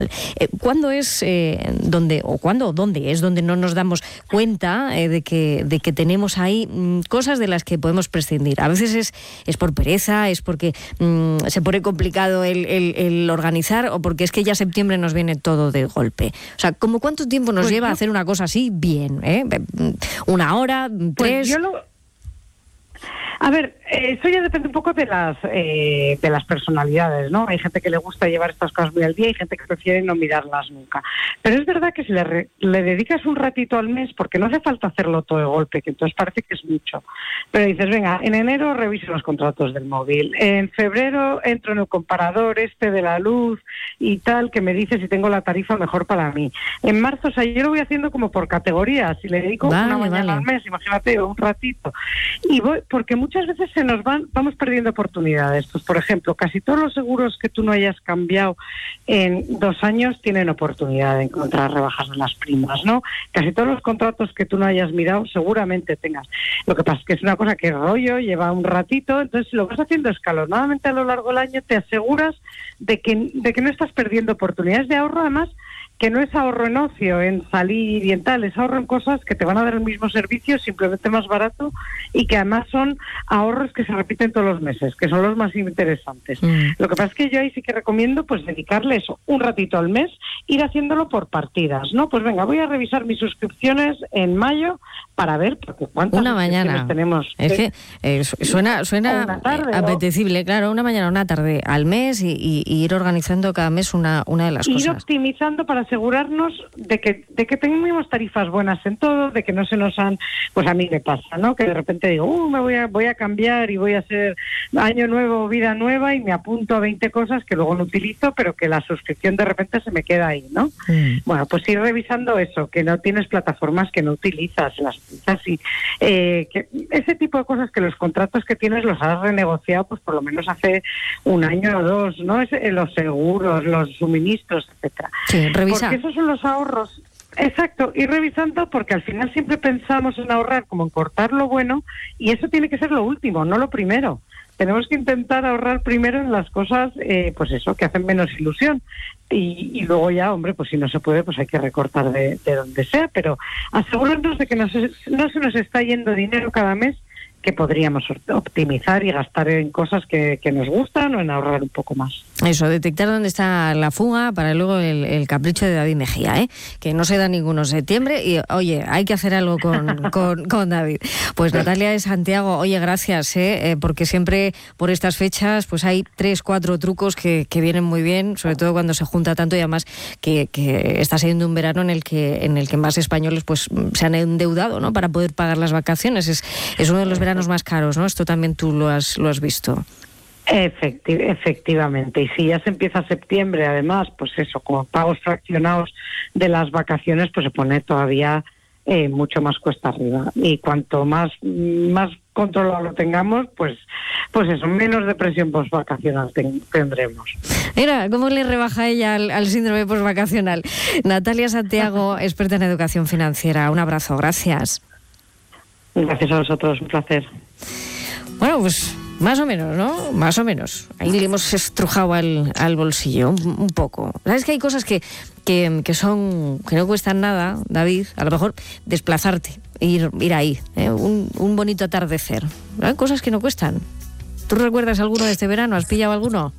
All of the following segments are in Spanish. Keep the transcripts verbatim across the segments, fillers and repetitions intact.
Eh, ¿Cuándo es eh, donde o cuándo o dónde es donde no nos damos cuenta eh, de que de que tenemos ahí mm, cosas de las que podemos prescindir? A veces es es por pereza, es porque mm, se pone complicado el, el, el organizar, o porque es que ya septiembre nos viene todo de golpe. O sea, ¿cómo cuánto tiempo nos pues lleva yo, a hacer una cosa así bien? ¿eh? ¿Una hora? ¿Tres? Pues yo lo... A ver, eso ya depende un poco de las eh, de las personalidades, ¿no? Hay gente que le gusta llevar estas cosas muy al día y gente que prefiere no mirarlas nunca. Pero es verdad que si le, re, le dedicas un ratito al mes, porque no hace falta hacerlo todo de golpe, que entonces parece que es mucho. Pero dices, venga, en enero reviso los contratos del móvil, en febrero entro en el comparador este de la luz y tal, que me dice si tengo la tarifa mejor para mí. En marzo, o sea, yo lo voy haciendo como por categorías, si le dedico vale, una mañana vale. al mes, imagínate, un ratito. Y voy, porque muchas veces se nos van, vamos perdiendo oportunidades. Pues, por ejemplo, casi todos los seguros que tú no hayas cambiado en dos años tienen oportunidad de encontrar rebajas en las primas, ¿no? Casi todos los contratos que tú no hayas mirado seguramente tengas. Lo que pasa es que es una cosa que rollo, lleva un ratito, entonces si lo vas haciendo escalonadamente a lo largo del año, te aseguras de que, de que no estás perdiendo oportunidades de ahorro, además, que no es ahorro en ocio, en salir y en tal, es ahorro en cosas que te van a dar el mismo servicio, simplemente más barato, y que además son ahorros que se repiten todos los meses, que son los más interesantes. Mm. Lo que pasa es que yo ahí sí que recomiendo pues dedicarle eso, un ratito al mes, ir haciéndolo por partidas, ¿no? Pues venga, voy a revisar mis suscripciones en mayo para ver, porque cuántas una mañana tenemos. Es que eh, suena suena tarde, apetecible, ¿no? Claro, una mañana, una tarde al mes, y, y, y ir organizando cada mes una, una de las ir cosas. Ir optimizando para asegurarnos de que de que tengamos tarifas buenas en todo, de que no se nos han, pues a mí me pasa, ¿no? Que de repente digo, uh, me voy a voy a cambiar y voy a hacer año nuevo, vida nueva, y me apunto a veinte cosas que luego no utilizo, pero que la suscripción de repente se me queda ahí, ¿no? Mm. Bueno, pues ir revisando eso, que no tienes plataformas que no utilizas, las utilizas y eh, que ese tipo de cosas, que los contratos que tienes los has renegociado pues por lo menos hace un año o dos, ¿no? Es, eh, los seguros, los suministros, etcétera. Sí, revisa. Porque esos son los ahorros. Exacto, ir revisando, porque al final siempre pensamos en ahorrar como en cortar lo bueno, y eso tiene que ser lo último, no lo primero. Tenemos que intentar ahorrar primero en las cosas, eh, pues eso, que hacen menos ilusión. Y, y luego ya, hombre, pues si no se puede, pues hay que recortar de, de donde sea, pero asegurarnos de que no se, no se nos está yendo dinero cada mes que podríamos optimizar y gastar en cosas que, que nos gustan, o en ahorrar un poco más. Eso, detectar dónde está la fuga para luego el, el capricho de David Mejía, ¿eh? Que no se da ninguno en septiembre y, oye, hay que hacer algo con, con, con David. Pues Natalia de Santiago, oye, gracias, ¿eh? Porque siempre por estas fechas pues hay tres, cuatro trucos que, que vienen muy bien, sobre todo cuando se junta tanto, y además que, que está siendo un verano en el que en el que más españoles pues se han endeudado, ¿no? Para poder pagar las vacaciones. Es, es uno de los veranos más caros, ¿no? Esto también tú lo has, lo has visto. Efecti- efectivamente, y si ya se empieza septiembre, además, pues eso, con pagos fraccionados de las vacaciones, pues se pone todavía eh, mucho más cuesta arriba. Y cuanto más más controlado lo tengamos, pues pues eso, menos depresión postvacacional ten- tendremos. Mira, ¿cómo le rebaja ella al, al síndrome postvacacional? Natalia Santiago, experta en educación financiera. Un abrazo, gracias. Gracias a vosotros, un placer. Bueno, pues más o menos, ¿no? Más o menos. Ahí le hemos estrujado al, al bolsillo un, un poco. ¿Sabes que hay cosas que, que, que son que no cuestan nada, David? A lo mejor desplazarte, ir, ir ahí, ¿eh? un, un bonito atardecer. Hay cosas que no cuestan. ¿Tú recuerdas alguno de este verano? ¿Has pillado alguno?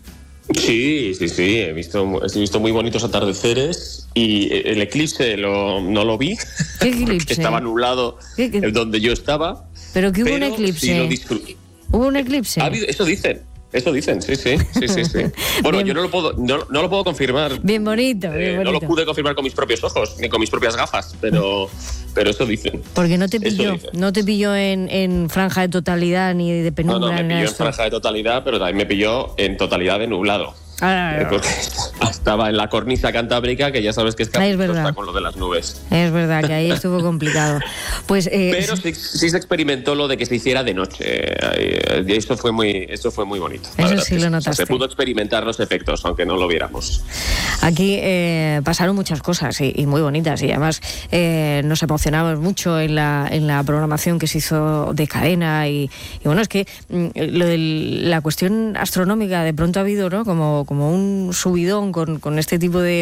Sí, sí, sí, he visto, he visto muy bonitos atardeceres, y el eclipse lo, no lo vi. ¿Qué eclipse? Que estaba nublado ¿Qué, qué? donde yo estaba. ¿Pero que hubo pero un eclipse? Sí lo disfruté. ¿Hubo un eclipse? ¿Ha habido? Eso dicen. Eso dicen, sí, sí, sí, sí, sí. Bueno, Bien. yo no lo puedo, no, no lo puedo confirmar. Bien bonito, bien Eh, bonito. no lo pude confirmar con mis propios ojos, ni con mis propias gafas, pero, pero eso dicen. Porque no te Eso pilló, dicen. no te pilló en, en franja de totalidad ni de No, penumbra. no, me ni pilló nada en de esto. franja de totalidad, pero también me pilló en totalidad de nublado. Ah, Eh, Porque estaba en la cornisa cantábrica, que ya sabes que es Ah, es casi verdad. está con lo de las nubes. Es verdad que ahí estuvo complicado. Pues, eh, Pero sí, sí se experimentó lo de que se hiciera de noche. Eh, Y eso fue muy, eso fue muy bonito. la Eso verdad sí que lo O sea, notaste. se pudo experimentar los efectos, aunque no lo viéramos. aquí eh, pasaron muchas cosas y, y muy bonitas, y además eh, nos emocionamos mucho en la, en la programación que se hizo de cadena, y, y bueno, es que mm, lo de la cuestión astronómica de pronto ha habido, ¿no? Como, como un subidón con, con este tipo de